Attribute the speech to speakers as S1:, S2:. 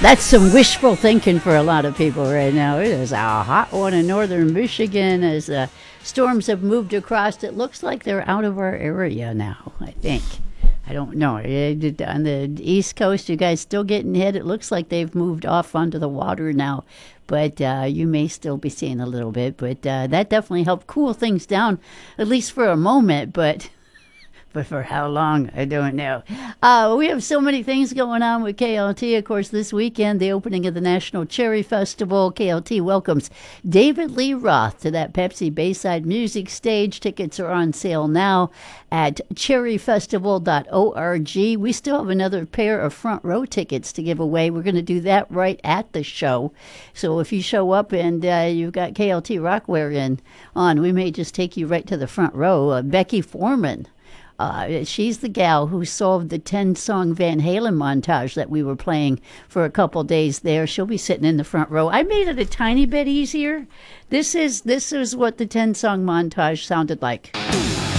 S1: That's some wishful thinking for a lot of people right now. It is a hot one in northern Michigan as storms have moved across. It looks like they're out of our area now, I think. I don't know. On the East Coast, you guys still getting hit? It looks like they've moved off onto the water now, but you may still be seeing a little bit. But that definitely helped cool things down, at least for a moment, but for how long, I don't know. We have so many things going on with KLT. Of course, this weekend, the opening of the National Cherry Festival. KLT welcomes David Lee Roth to that Pepsi Bayside Music Stage. Tickets are on sale now at cherryfestival.org. We still have another pair of front row tickets to give away. We're going to do that right at the show. So if you show up and you've got KLT Rockwear on, we may just take you right to the front row. Becky Foreman. She's the gal who solved the 10-song Van Halen montage that we were playing for a couple days there. She'll be sitting in the front row. I made it a tiny bit easier. This is what the 10-song montage sounded like.